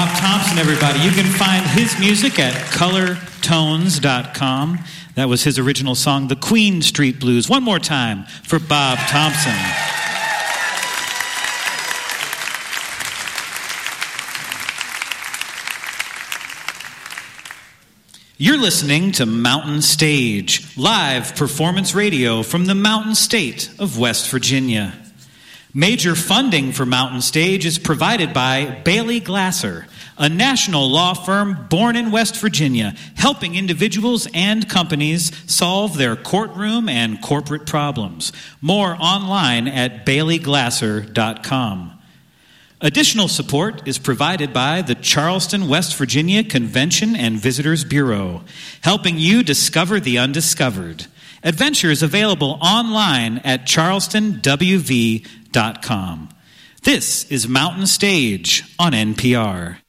Bob Thompson, everybody. You can find his music at colortones.com. That was his original song, The Queen Street Blues. One more time for Bob Thompson. You're listening to Mountain Stage, live performance radio from the Mountain State of West Virginia. Major funding for Mountain Stage is provided by Bailey Glasser, a national law firm born in West Virginia, helping individuals and companies solve their courtroom and corporate problems. More online at baileyglasser.com. Additional support is provided by the Charleston, West Virginia Convention and Visitors Bureau, helping you discover the undiscovered. Adventure is available online at charlestonwv.com. This is Mountain Stage on NPR.